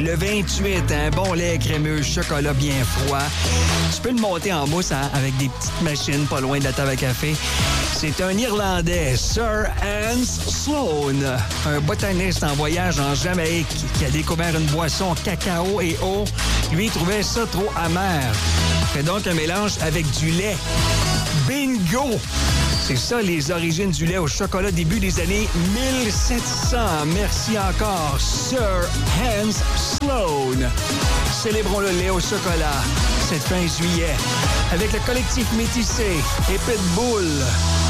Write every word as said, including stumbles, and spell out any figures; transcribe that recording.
Le vingt-huit, un bon lait crémeux, chocolat bien froid. Tu peux le monter en mousse hein, avec des petites machines pas loin de la table à café. C'est un Irlandais, Sir Hans Sloane, un botaniste en voyage en Jamaïque qui a découvert une boisson cacao et eau. Lui, il trouvait ça trop amer. Fait donc un mélange avec du lait. Bingo! C'est ça, les origines du lait au chocolat début des années mille sept cents. Merci encore, Sir Hans Sloane. Célébrons le lait au chocolat cette fin juillet avec le collectif Métissé et Pitbull.